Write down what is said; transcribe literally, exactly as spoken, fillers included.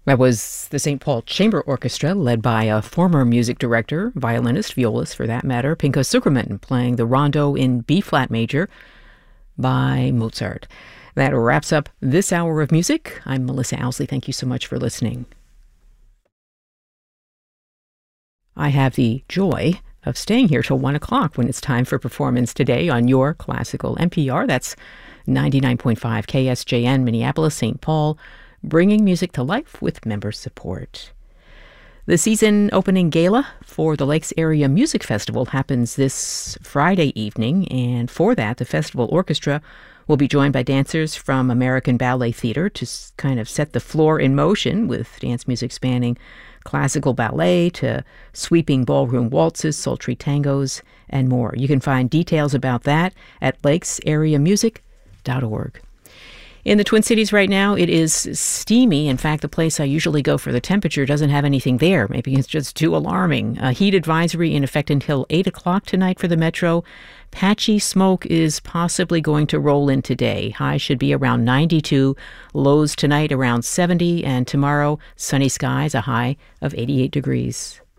That was the Saint Paul Chamber Orchestra, led by a former music director, violinist, violist for that matter, Pinchas Zukerman, playing the Rondo in B-flat major by Mozart. That wraps up this hour of music. I'm Melissa Owsley. Thank you so much for listening. I have the joy of staying here till one o'clock when it's time for Performance Today on your classical N P R. That's ninety-nine point five K S J N, Minneapolis, Saint Paul, bringing music to life with member support. The season opening gala for the Lakes Area Music Festival happens this Friday evening, and for that, the festival orchestra will be joined by dancers from American Ballet Theater to kind of set the floor in motion with dance music spanning classical ballet to sweeping ballroom waltzes, sultry tangos, and more. You can find details about that at lakes area music dot org. In the Twin Cities right now, it is steamy. In fact, the place I usually go for the temperature doesn't have anything there. Maybe it's just too alarming. A heat advisory in effect until eight o'clock tonight for the metro. Patchy smoke is possibly going to roll in today. Highs should be around ninety-two. Lows tonight around seventy. And tomorrow, sunny skies, a high of eighty-eight degrees.